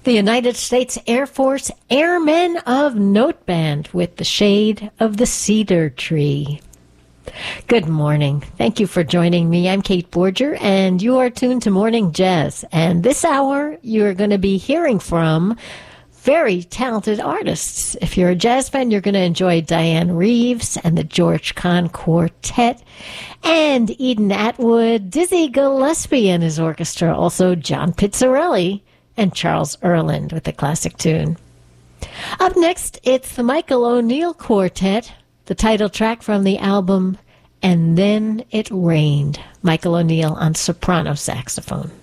the United States Air Force Airmen of Note Band with The Shade of the Cedar Tree. Good morning. Thank you for joining me. I'm Kate Borger, and you are tuned to Morning Jazz. And this hour, you're going to be hearing from very talented artists. If you're a jazz fan, you're going to enjoy Diane Reeves and the George Kahn Quartet, and Eden Atwood, Dizzy Gillespie and his orchestra, also John Pizzarelli and Charles Earland with a classic tune. Up next, it's the Michael O'Neill Quartet, the title track from the album And Then It Rained. Michael O'Neill on soprano saxophone.